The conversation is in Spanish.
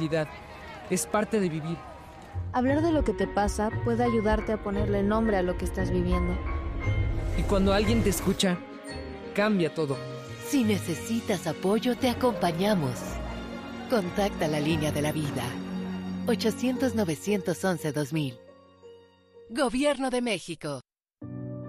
realidad, es parte de vivir. Hablar de lo que te pasa puede ayudarte a ponerle nombre a lo que estás viviendo. Y cuando alguien te escucha, cambia todo. Si necesitas apoyo, te acompañamos. Contacta la línea de la vida. 800-911-2000. Gobierno de México.